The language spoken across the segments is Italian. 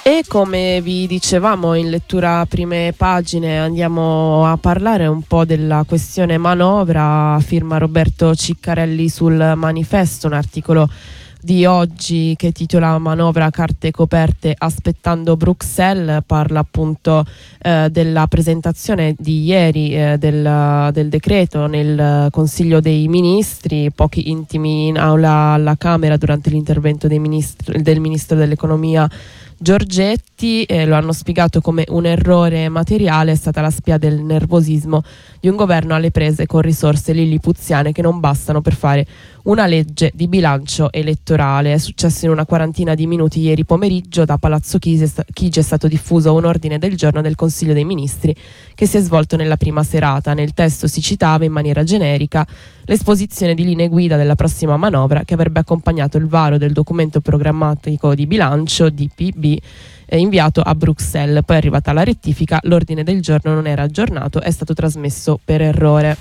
E come vi dicevamo in lettura prime pagine, andiamo a parlare un po' della questione manovra. Firma Roberto Ciccarelli sul Manifesto, un articolo di oggi che titola "Manovra carte coperte aspettando Bruxelles". Parla appunto della presentazione di ieri del decreto nel Consiglio dei Ministri, pochi intimi in aula alla Camera durante l'intervento del Ministro dell'Economia Giorgetti. Lo hanno spiegato come un errore materiale. È stata la spia del nervosismo di un governo alle prese con risorse lillipuziane che non bastano per fare una legge di bilancio elettorale. È successo in una quarantina di minuti ieri pomeriggio. Da Palazzo Chigi è stato diffuso un ordine del giorno del Consiglio dei Ministri che si è svolto nella prima serata. Nel testo si citava in maniera generica l'esposizione di linee guida della prossima manovra che avrebbe accompagnato il varo del documento programmatico di bilancio DPB inviato a Bruxelles. Poi è arrivata la rettifica, l'ordine del giorno non era aggiornato, è stato trasmesso per errore.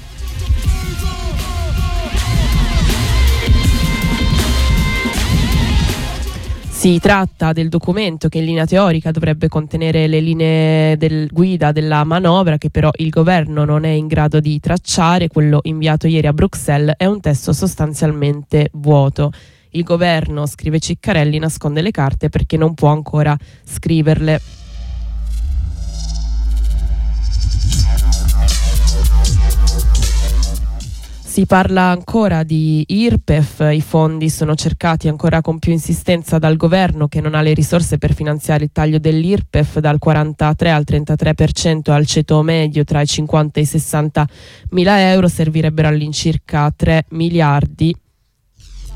Si tratta del documento che in linea teorica dovrebbe contenere le linee guida della manovra, che però il governo non è in grado di tracciare. Quello inviato ieri a Bruxelles è un testo sostanzialmente vuoto. Il governo, scrive Ciccarelli, nasconde le carte perché non può ancora scriverle. Si parla ancora di IRPEF, i fondi sono cercati ancora con più insistenza dal governo che non ha le risorse per finanziare il taglio dell'IRPEF dal 43 al 33% al ceto medio tra i 50 e i 60 mila euro. Servirebbero all'incirca 3 miliardi.